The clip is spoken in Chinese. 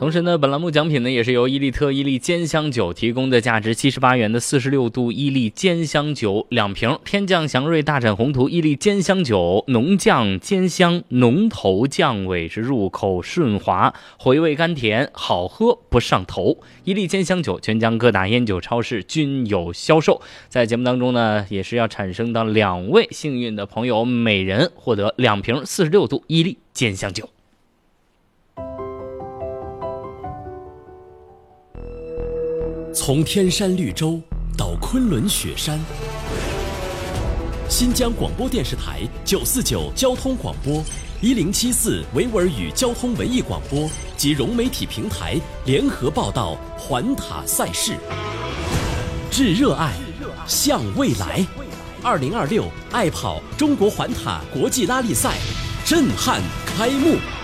同时呢，本栏目奖品呢也是由伊利特伊利兼香酒提供的价值78元的46度伊利兼香酒2瓶，天降祥瑞大展宏图伊利兼香酒，浓酱兼香，浓头酱尾是入口顺滑，回味甘甜，好喝不上头。伊利兼香酒全江各大烟酒超市均有销售。在节目当中呢，也是要产生到2位幸运的朋友，每人获得2瓶46度伊利兼香酒。 从天山绿洲到昆仑雪山，新疆广播电视台949交通广播、1074维吾尔语交通文艺广播及融媒体平台联合报道环塔赛事。致热爱，向未来。2026爱跑中国环塔国际拉力赛震撼开幕。